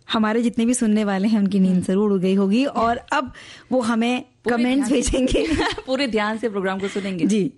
हमारे जितने भी सुनने वाले हैं उनकी नींद जरूर उड़ गई होगी और अब वो हमें कमेंट्स भेजेंगे। पूरे ध्यान से प्रोग्राम को सुनेंगे जी।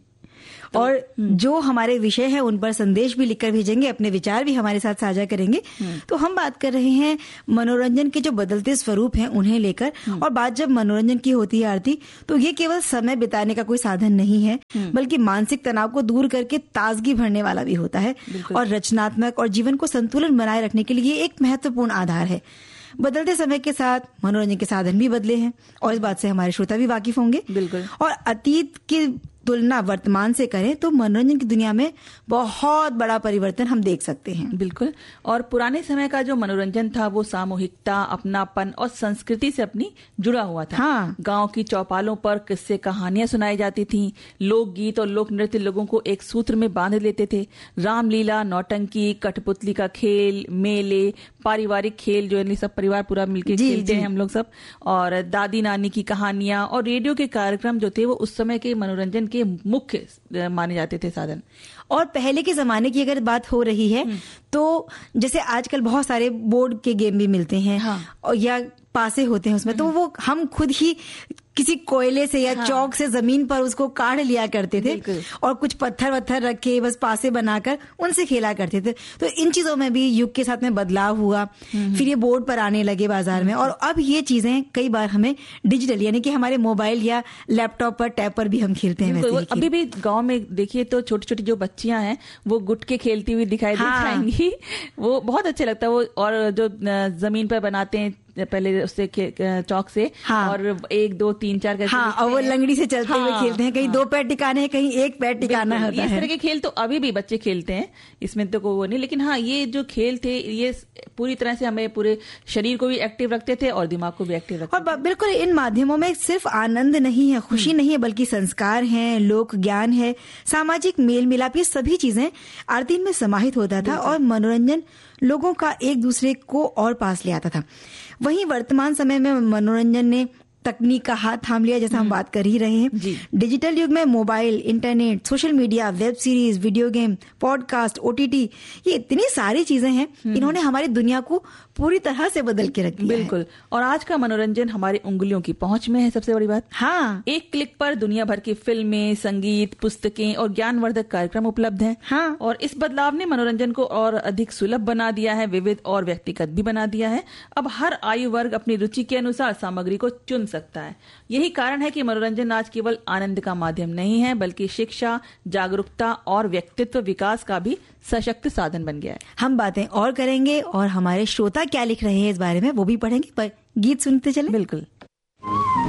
और जो हमारे विषय है उन पर संदेश भी लिखकर भेजेंगे, अपने विचार भी हमारे साथ साझा करेंगे। तो हम बात कर रहे हैं मनोरंजन के जो बदलते स्वरूप हैं उन्हें लेकर। और बात जब मनोरंजन की होती है आरती, तो ये केवल समय बिताने का कोई साधन नहीं है, बल्कि मानसिक तनाव को दूर करके ताजगी भरने वाला भी होता है और रचनात्मक और जीवन को संतुलन बनाए रखने के लिए एक महत्वपूर्ण आधार है। बदलते समय के साथ मनोरंजन के साधन भी बदले हैं और इस बात से हमारे श्रोता भी वाकिफ होंगे। बिल्कुल। और अतीत की तुलना वर्तमान से करें तो मनोरंजन की दुनिया में बहुत बड़ा परिवर्तन हम देख सकते हैं। बिल्कुल। और पुराने समय का जो मनोरंजन था वो सामूहिकता, अपनापन और संस्कृति से अपनी जुड़ा हुआ था। हाँ। गांव की चौपालों पर किस्से कहानियां सुनाई जाती थीं, लोकगीत और लोक नृत्य लोगों को एक सूत्र में बांध लेते थे। रामलीला, नौटंकी, कठपुतली का खेल, मेले, पारिवारिक खेल जो यानी सब परिवार पूरा मिलकर खेलते हैं हम लोग सब, और दादी नानी की कहानियां और रेडियो के कार्यक्रम जो थे वो उस समय के मनोरंजन के मुख्य माने जाते थे साधन। और पहले के जमाने की अगर बात हो रही है तो जैसे आजकल बहुत सारे बोर्ड के गेम भी मिलते हैं। हाँ। और या पासे होते हैं उसमें, तो वो हम खुद ही किसी कोयले से या चौक से जमीन पर उसको काढ़ लिया करते थे और कुछ पत्थर वत्थर रख के बस पासे बनाकर उनसे खेला करते थे। तो इन चीजों में भी युग के साथ में बदलाव हुआ। फिर ये बोर्ड पर आने लगे बाजार में, और अब ये चीजें कई बार हमें डिजिटल यानी कि हमारे मोबाइल या लैपटॉप पर, टैब पर भी हम खेलते हैं। वैसे अभी भी गाँव में देखिए तो छोटी छोटी जो बच्चियां हैं वो गुटके खेलती हुई दिखाई देंगी। वो बहुत अच्छा लगता है। वो और जो जमीन पर बनाते हैं पहले उससे चौक से, और 1 2 3 4 करके, और वो लंगड़ी से चलते हुए खेलते हैं। कहीं 2 पैर टिकाने हैं, कहीं 1 पैर टिकाना होता है। इस तरह के खेल तो अभी भी बच्चे खेलते हैं, इसमें तो वो नहीं। लेकिन हाँ, ये जो खेल थे ये पूरी तरह से हमें पूरे शरीर को भी एक्टिव रखते थे और दिमाग को भी एक्टिव रखते थे। और बिल्कुल इन माध्यमों में सिर्फ आनंद नहीं है, खुशी नहीं है, बल्कि संस्कार है, लोक ज्ञान है, सामाजिक मेल मिलाप, ये सभी चीजें आरती में समाहित होता था और मनोरंजन लोगों का एक दूसरे को और पास ले आता था। वहीं वर्तमान समय में मनोरंजन ने तकनीक का हाथ थाम लिया, जैसा हम बात कर ही रहे हैं। डिजिटल युग में mobile, internet, social media, web series, video game, podcast, OTT, ये इतनी सारी चीजें हैं, इन्होंने हमारी दुनिया को पूरी तरह से बदल के रख दिया। बिल्कुल। और आज का मनोरंजन हमारी उंगलियों की पहुंच में है, सबसे बड़ी बात। हाँ। एक क्लिक पर दुनिया भर की फिल्में, संगीत, पुस्तकें और ज्ञानवर्धक कार्यक्रम उपलब्ध हैं। हाँ। और इस बदलाव ने मनोरंजन को और अधिक सुलभ बना दिया है, विविध और व्यक्तिगत भी बना दिया है। अब हर आयु वर्ग अपनी रुचि के अनुसार सामग्री को चुन सकता है। यही कारण है कि मनोरंजन आज केवल आनंद का माध्यम नहीं है, बल्कि शिक्षा, जागरूकता और व्यक्तित्व विकास का भी सशक्त साधन बन गया है। हम बातें और करेंगे और हमारे श्रोता क्या लिख रहे हैं इस बारे में वो भी पढ़ेंगे, पर गीत सुनते चले। बिल्कुल।